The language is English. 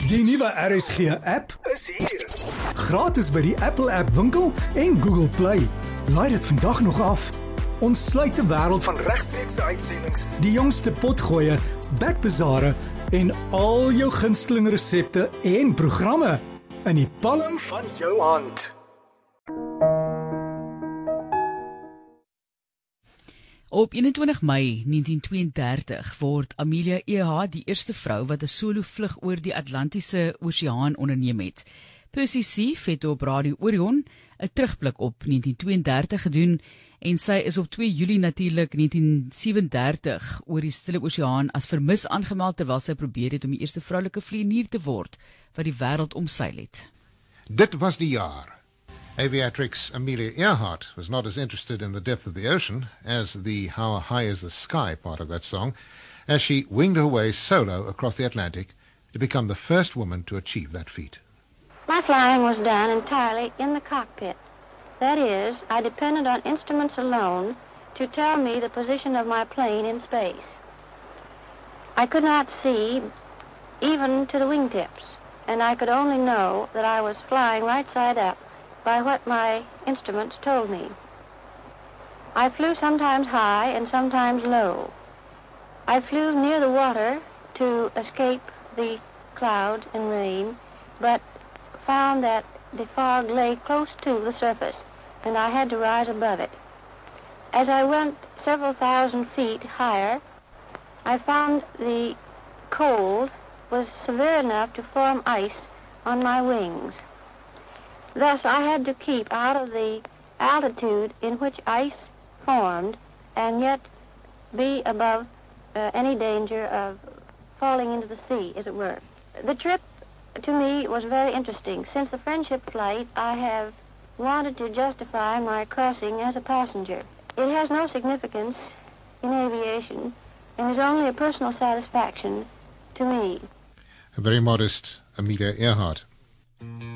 Die nuwe RSG app is hier. Gratis by die Apple App Winkel en Google Play. Laai dit vandag nog af. Ons sluit die wêreld van regstreekse uitsendings, die jongste potgoeie, backbazare en al jou gunsteling resepte en programme in die palm van jou hand. Op 21 Mei 1932 word Amelia Earhart die eerste vrou wat 'n solo vlug oor die Atlantiese Oseaan onderneem het. Percy Seath het op Radio Orion 'n terugblik op 1932 gedoen en sy is op 2 Julie natuurlik 1937 oor die Stille Oseaan as vermis aangemeld terwyl sy probeer het om die eerste vroulike vlieënier te word wat die wêreld omseil het. Dit was die jaar. Aviatrix Amelia Earhart was not as interested in the depth of the ocean as the How High is the Sky part of that song, as she winged her way solo across the Atlantic to become the first woman to achieve that feat. My flying was done entirely in the cockpit. That is, I depended on instruments alone to tell me the position of my plane in space. I could not see even to the wingtips, and I could only know that I was flying right side up by what my instruments told me. I flew sometimes high and sometimes low. I flew near the water to escape the clouds and rain, but found that the fog lay close to the surface, and I had to rise above it. As I went several thousand feet higher, I found the cold was severe enough to form ice on my wings. Thus, I had to keep out of the altitude in which ice formed and yet be above any danger of falling into the sea, as it were. The trip, to me, was very interesting. Since the friendship flight, I have wanted to justify my crossing as a passenger. It has no significance in aviation and is only a personal satisfaction to me. A very modest Amelia Earhart.